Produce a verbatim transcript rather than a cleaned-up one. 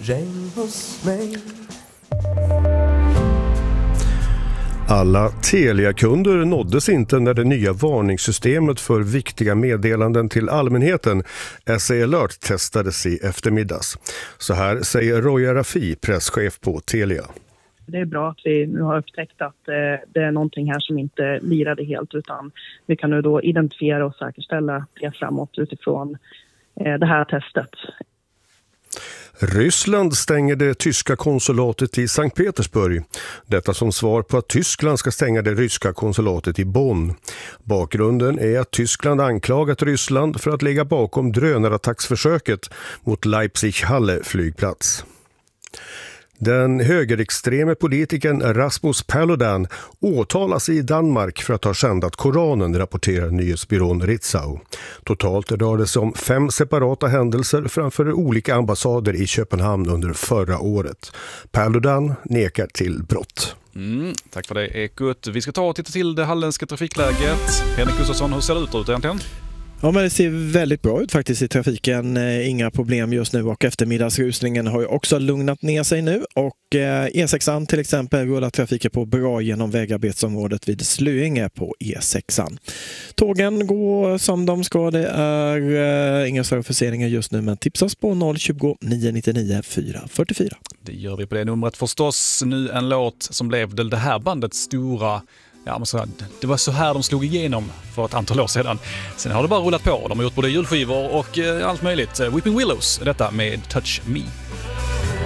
regn hos mig. Alla Telia-kunder nåddes inte när det nya varningssystemet för viktiga meddelanden till allmänheten, S E Alert, testades i eftermiddags. Så här säger Roya Rafi, presschef på Telia. Det är bra att vi nu har upptäckt att eh, det är någonting här som inte lirade helt, utan vi kan nu då identifiera och säkerställa det framåt utifrån eh, det här testet. Ryssland stänger det tyska konsulatet i Sankt Petersburg. Detta som svar på att Tyskland ska stänga det ryska konsulatet i Bonn. Bakgrunden är att Tyskland anklagat Ryssland för att ligga bakom drönarattacksförsöket mot Leipzig-Halle flygplats. Den högerextreme politikern Rasmus Paludan åtalas i Danmark för att ha skändat Koranen, rapporterar nyhetsbyrån Ritzau. Totalt rör det sig om fem separata händelser framför olika ambassader i Köpenhamn under förra året. Paludan nekar till brott. Mm, tack för det, Ekot. Vi ska ta och titta till det halländska trafikläget. Henrik Gustafsson, hur ser det ut ut egentligen? Ja, men det ser väldigt bra ut faktiskt i trafiken. Inga problem just nu och eftermiddagsrusningen har ju också lugnat ner sig nu. Och E sexan till exempel rullar trafiken på bra genom vägarbetsområdet vid Slöinge på E sexan. Tågen går som de ska. Det är inga större förseningar just nu, men tipsas på noll tjugo nio nittionio fyra fyrtiofyra. Det gör vi på det numret förstås. Nu en låt som blev det här bandets stora... Ja, men så, det var så här de slog igenom för ett antal år sedan. Sen har det bara rullat på. De har gjort både julskivor och eh, allt möjligt. Weeping Willows, detta med Touch Me.